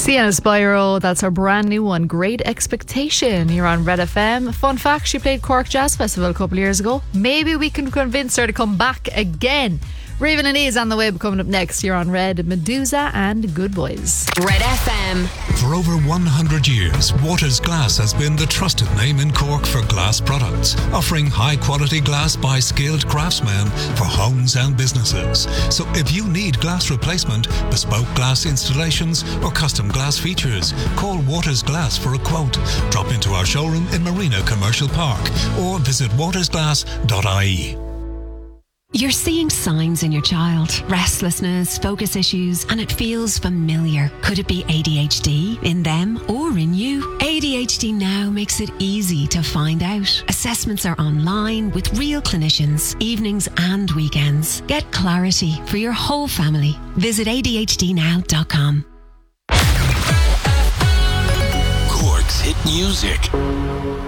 Sienna Spyro, that's her brand new one, Great Expectation. You're on Red FM. Fun fact, she played Cork Jazz Festival a couple of years ago. Maybe we can convince her to come back again. Raven and Ease on the way, coming up next. You're on Red, Medusa and Good Boys. Red FM. For over 100 years, Waters Glass has been the trusted name in Cork for glass products, offering high-quality glass by skilled craftsmen for homes and businesses. So if you need glass replacement, bespoke glass installations or custom glass features, call Waters Glass for a quote. Drop into our showroom in Marina Commercial Park or visit watersglass.ie. You're seeing signs in your child. Restlessness, focus issues, and it feels familiar. Could it be ADHD in them or in you? ADHD Now makes it easy to find out. Assessments are online with real clinicians, evenings and weekends. Get clarity for your whole family. Visit ADHDnow.com. Cork's hit music.